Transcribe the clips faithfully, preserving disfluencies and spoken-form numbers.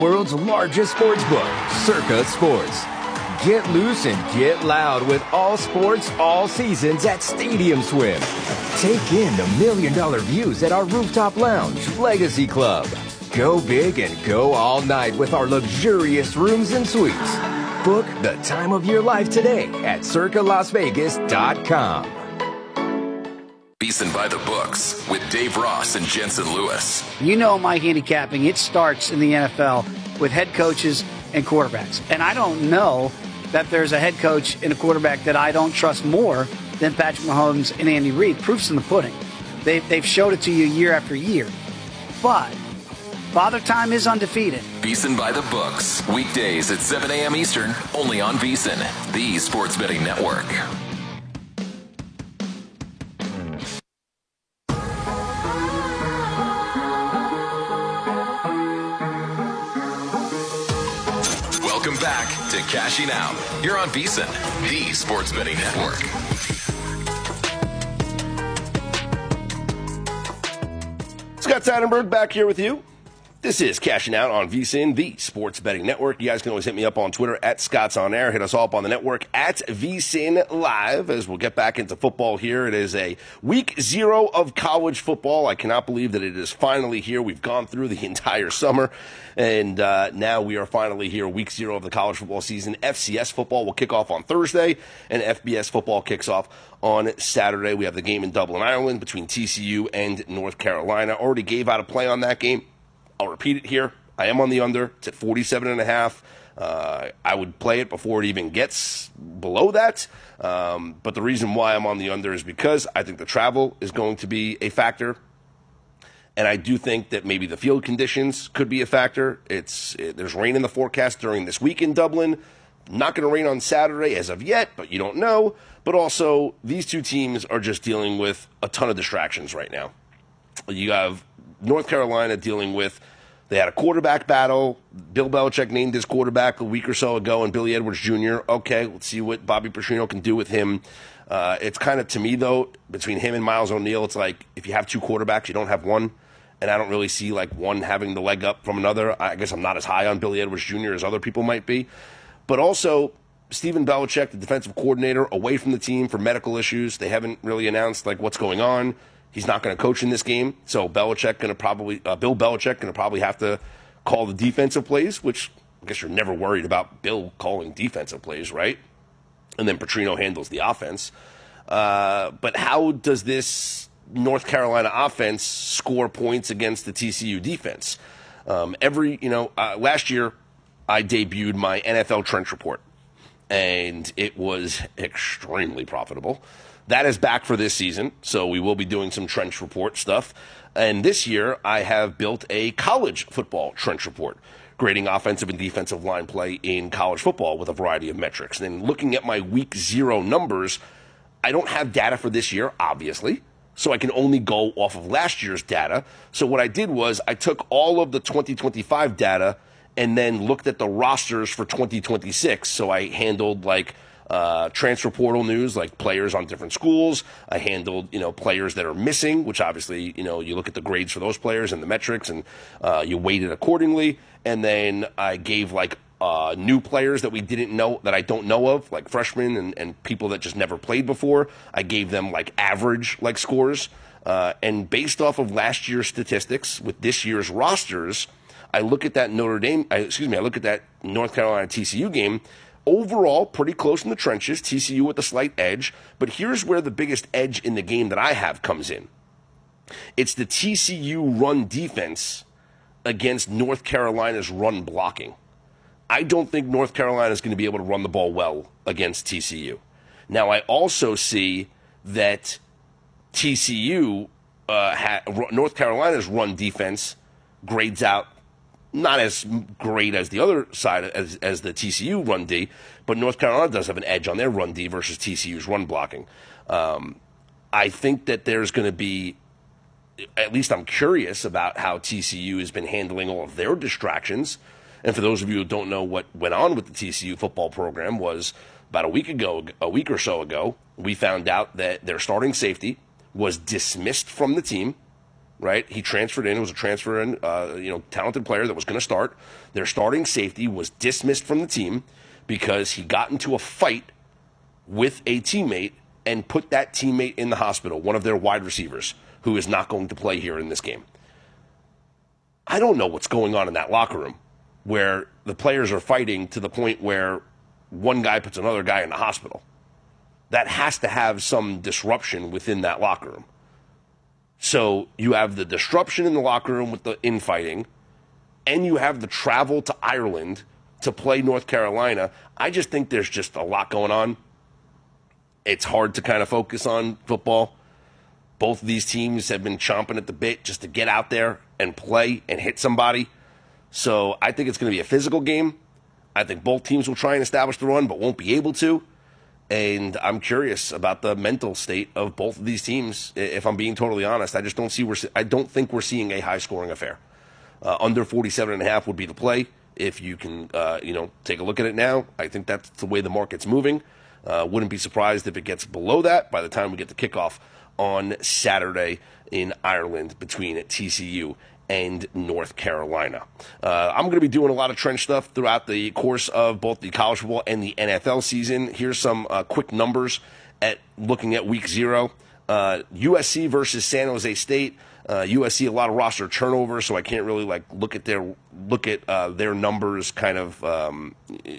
World's largest sports book, Circa Sports. Get loose and get loud with all sports, all seasons at Stadium Swim. Take in the million dollar views at our rooftop lounge, Legacy Club. Go big and go all night with our luxurious rooms and suites. Book the time of your life today at circa las vegas dot com. VSiN by the books with Dave Ross and Jensen Lewis. You know my handicapping, it starts in the N F L with head coaches and quarterbacks. And I don't know that there's a head coach and a quarterback that I don't trust more than Patrick Mahomes and Andy Reid. Proof's in the pudding. They've, they've showed it to you year after year. But Father Time is undefeated. VSiN by the books, weekdays at seven a.m. Eastern, only on VSiN, the sports betting network. Welcome back to Cashing Out. You're on VSiN, the sports betting network. Scott Seidenberg back here with you. This is Cashing Out on VSiN, the sports betting network. You guys can always hit me up on Twitter at Scott's On Air. Hit us all up on the network at VSiN Live as we'll get back into football here. It is a week zero of college football. I cannot believe that it is finally here. We've gone through the entire summer, and uh, now we are finally here, week zero of the college football season. F C S football will kick off on Thursday, and F B S football kicks off on Saturday. We have the game in Dublin, Ireland between T C U and North Carolina. Already gave out a play on that game. I'll repeat it here. I am on the under. It's at forty-seven and a half. Uh, I would play it before it even gets below that. Um, but the reason why I'm on the under is because I think the travel is going to be a factor. And I do think that maybe the field conditions could be a factor. It's it, there's rain in the forecast during this week in Dublin. Not going to rain on Saturday as of yet, but you don't know. But also, these two teams are just dealing with a ton of distractions right now. You have North Carolina dealing with, they had a quarterback battle. Bill Belichick named his quarterback a week or so ago, and Billy Edwards Junior Okay, let's see what Bobby Petrino can do with him. Uh, it's kind of, to me, though, between him and Miles O'Neill, it's like if you have two quarterbacks, you don't have one. And I don't really see like one having the leg up from another. I guess I'm not as high on Billy Edwards Junior as other people might be. But also, Stephen Belichick, the defensive coordinator, away from the team for medical issues. They haven't really announced like what's going on. He's not going to coach in this game, so Belichick going to probably uh, Bill Belichick going to probably have to call the defensive plays, which I guess you're never worried about Bill calling defensive plays, right? And then Petrino handles the offense. Uh, but how does this North Carolina offense score points against the T C U defense? Um, every you know, uh, last year I debuted my N F L Trench Report, and it was extremely profitable. That is back for this season, so we will be doing some Trench Report stuff. And this year, I have built a college football Trench Report, grading offensive and defensive line play in college football with a variety of metrics. And then looking at my week zero numbers, I don't have data for this year, obviously, so I can only go off of last year's data. So what I did was I took all of the twenty twenty-five data and then looked at the rosters for twenty twenty-six. So I handled, like, Uh, transfer portal news, like players on different schools. I handled, you know, players that are missing, which obviously, you know, you look at the grades for those players and the metrics, and uh, you weight it accordingly. And then I gave, like, uh, new players that we didn't know, that I don't know of, like freshmen and, and people that just never played before. I gave them, like, average, like, scores. Uh, and based off of last year's statistics with this year's rosters, I look at that Notre Dame, I, excuse me, I look at that North Carolina T C U game. Overall, pretty close in the trenches, T C U with a slight edge. But here's where the biggest edge in the game that I have comes in. It's the T C U run defense against North Carolina's run blocking. I don't think North Carolina is going to be able to run the ball well against T C U. Now, I also see that T C U, uh, ha- North Carolina's run defense grades out not as great as the other side, as, as the T C U run D, but North Carolina does have an edge on their run D versus T C U's run blocking. Um, I think that there's going to be, at least I'm curious about how T C U has been handling all of their distractions. And for those of you who don't know what went on with the T C U football program, was about a week ago, a week or so ago, we found out that their starting safety was dismissed from the team right? He transferred in. It was a transfer in, uh, you know, talented player that was going to start. Their starting safety was dismissed from the team because he got into a fight with a teammate and put that teammate in the hospital, one of their wide receivers, who is not going to play here in this game. I don't know what's going on in that locker room where the players are fighting to the point where one guy puts another guy in the hospital. That has to have some disruption within that locker room. So you have the disruption in the locker room with the infighting, and you have the travel to Ireland to play North Carolina. I just think there's just a lot going on. It's hard to kind of focus on football. Both of these teams have been chomping at the bit just to get out there and play and hit somebody. So I think it's going to be a physical game. I think both teams will try and establish the run, but won't be able to. And I'm curious about the mental state of both of these teams. If I'm being totally honest, I just don't see. We're, I don't think we're seeing a high-scoring affair. Uh, under forty-seven and a half would be the play. If you can, uh, you know, take a look at it now, I think that's the way the market's moving. Uh, wouldn't be surprised if it gets below that by the time we get the kickoff on Saturday in Ireland between T C U and North Carolina. Uh, I'm going to be doing a lot of trench stuff throughout the course of both the college football and the N F L season. Here's some uh, quick numbers at looking at week zero. Uh, U S C versus San Jose State. Uh, U S C a lot of roster turnover, so I can't really like look at their look at uh, their numbers kind of um,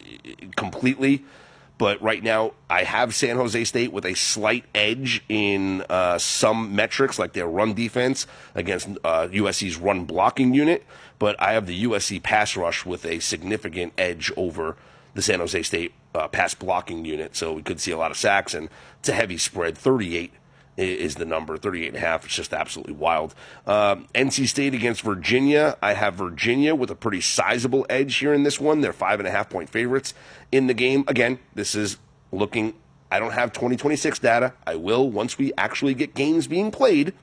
completely. But right now, I have San Jose State with a slight edge in uh, some metrics, like their run defense against uh, U S C's run blocking unit. But I have the U S C pass rush with a significant edge over the San Jose State uh, pass blocking unit. So we could see a lot of sacks, and it's a heavy spread. thirty-eight is the number, thirty-eight and a half. It's just absolutely wild. Um, N C State against Virginia. I have Virginia with a pretty sizable edge here in this one. They're five and a half point favorites in the game. Again, this is looking, I don't have twenty twenty-six data. I will once we actually get games being played,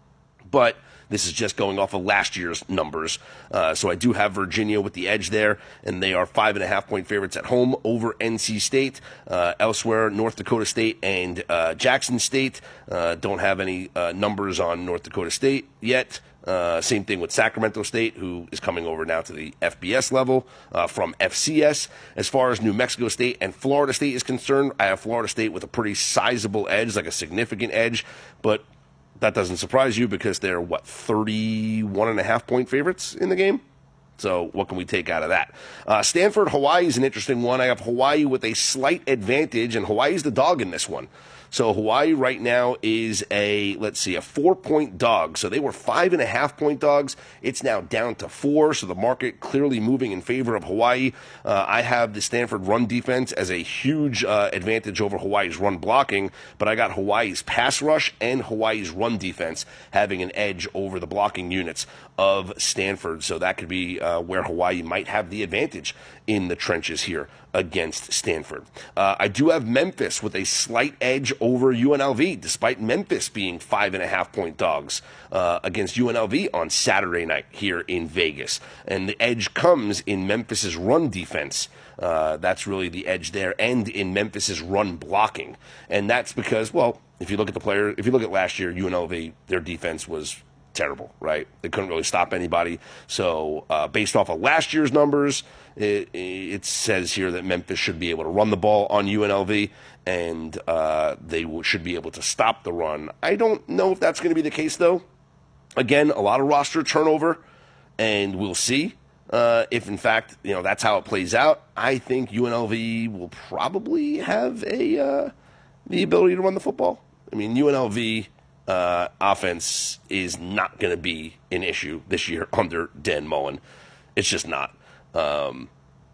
but this is just going off of last year's numbers. Uh, so I do have Virginia with the edge there, and they are five and a half point favorites at home over N C State. Uh, elsewhere, North Dakota State and uh, Jackson State. Uh, don't have any uh, numbers on North Dakota State yet. Uh, same thing with Sacramento State, who is coming over now to the F B S level uh, from F C S. As far as New Mexico State and Florida State is concerned, I have Florida State with a pretty sizable edge, like a significant edge, but that doesn't surprise you because they're, what, thirty-one and a half point favorites in the game? So what can we take out of that? Uh, Stanford, Hawaii is an interesting one. I have Hawaii with a slight advantage, and Hawaii's the dog in this one. So Hawaii right now is a, let's see, a four-point dog. So they were five and a half point dogs. It's now down to four, so the market clearly moving in favor of Hawaii. Uh, I have the Stanford run defense as a huge uh, advantage over Hawaii's run blocking, but I got Hawaii's pass rush and Hawaii's run defense having an edge over the blocking units of Stanford. So that could be uh, where Hawaii might have the advantage in the trenches here against Stanford. Uh, I do have Memphis with a slight edge over U N L V, despite Memphis being five and a half point dogs uh, against U N L V on Saturday night here in Vegas. And the edge comes in Memphis's run defense. Uh, that's really the edge there, and in Memphis's run blocking. And that's because, well, if you look at the player, if you look at last year, U N L V, their defense was terrible, right? They couldn't really stop anybody. So uh, based off of last year's numbers, it, it says here that Memphis should be able to run the ball on U N L V, and uh, they w- should be able to stop the run. I don't know if that's going to be the case, though. Again, a lot of roster turnover, and we'll see uh, if, in fact, you know, that's how it plays out. I think U N L V will probably have a uh, the ability to run the football. I mean, U N L V Uh, offense is not going to be an issue this year under Dan Mullen. It's just not. Um,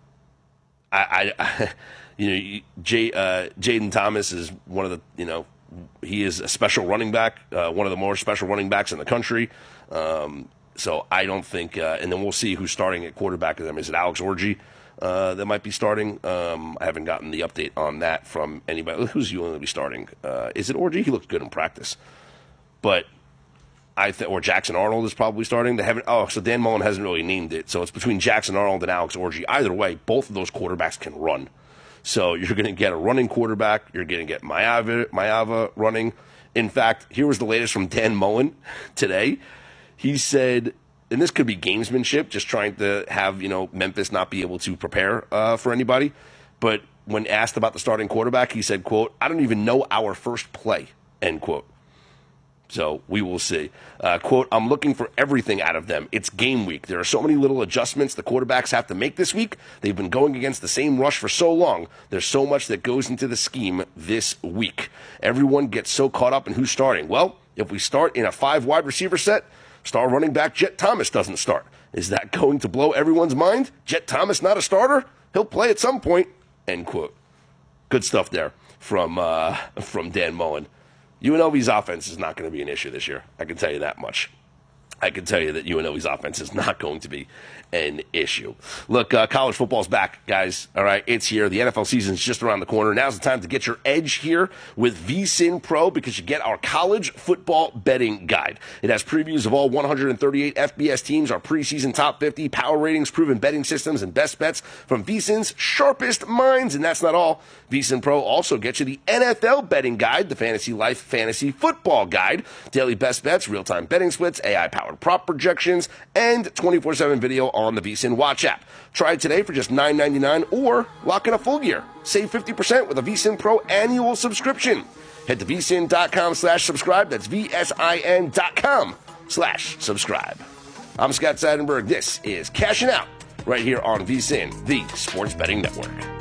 I, I, you know, Jay, uh, Jaden Thomas is one of the, you know, he is a special running back, uh, one of the more special running backs in the country. Um, so I don't think, uh, and then we'll see who's starting at quarterback of them. Is it Alex Orji uh, that might be starting? Um, I haven't gotten the update on that from anybody. Who's you going to be starting? Uh, is it Orji? He looked good in practice. But I th- or Jackson Arnold is probably starting. They haven't. Oh, so Dan Mullen hasn't really named it. So it's between Jackson Arnold and Alex Orji. Either way, both of those quarterbacks can run. So you're going to get a running quarterback. You're going to get Mayava, Mayava running. In fact, here was the latest from Dan Mullen today. he said, and this could be gamesmanship, just trying to have, you know, Memphis not be able to prepare uh, for anybody. But when asked about the starting quarterback, he said, quote, I don't even know our first play, end quote. So we will see. Uh, quote, I'm looking for everything out of them. It's game week. There are so many little adjustments the quarterbacks have to make this week. They've been going against the same rush for so long. There's so much that goes into the scheme this week. Everyone gets so caught up in who's starting. Well, if we start in a five wide receiver set, star running back Jet Thomas doesn't start. Is that going to blow everyone's mind? Jet Thomas not a starter? He'll play at some point, end quote. Good stuff there from, uh, from Dan Mullen. U N L V's offense is not going to be an issue this year. I can tell you that much. I can tell you that U N L V's offense is not going to be an issue. Look, uh, college football's back, guys. All right, it's here. The N F L season's just around the corner. Now's the time to get your edge here with V S I N Pro because you get our college football betting guide. It has previews of all one hundred thirty-eight F B S teams, our preseason top fifty, power ratings, proven betting systems, and best bets from V S I N's sharpest minds. And that's not all. V S I N Pro also gets you the N F L betting guide, the Fantasy Life Fantasy Football Guide, daily best bets, real-time betting splits, A I-powered prop projections, and twenty-four seven video on the V S I N Watch app. Try it today for just nine ninety-nine or lock in a full year. Save fifty percent with a V S I N Pro annual subscription. Head to V S I N dot com slash subscribe. That's V S I N dot com slash subscribe. I'm Scott Seidenberg. This is Cashing Out right here on V S I N, the Sports Betting Network.